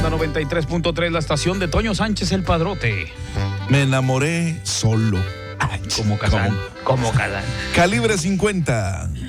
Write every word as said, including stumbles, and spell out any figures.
la noventa y tres punto tres, la estación de Toño Sánchez el Padrote. Me enamoré solo. Como Kazán. Como Kazán. Calibre cincuenta.